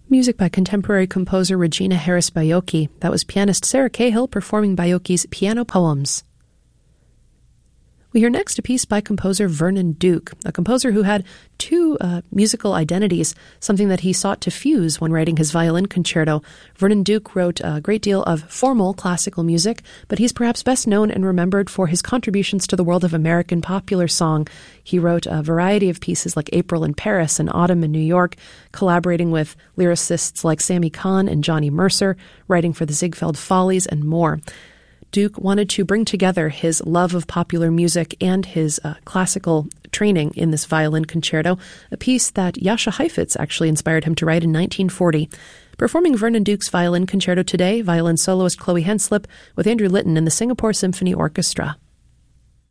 Music by contemporary composer Regina Harris Baiocchi. That was pianist Sarah Cahill performing Baiocchi's Piano Poems. We hear next a piece by composer Vernon Duke, a composer who had two musical identities, something that he sought to fuse when writing his violin concerto. Vernon Duke wrote a great deal of formal classical music, but he's perhaps best known and remembered for his contributions to the world of American popular song. He wrote a variety of pieces like April in Paris and Autumn in New York, collaborating with lyricists like Sammy Cahn and Johnny Mercer, writing for the Ziegfeld Follies and more. Duke wanted to bring together his love of popular music and his classical training in this violin concerto, a piece that Jascha Heifetz actually inspired him to write in 1940. Performing Vernon Duke's violin concerto today, violin soloist Chloe Henslip with Andrew Litton and the Singapore Symphony Orchestra.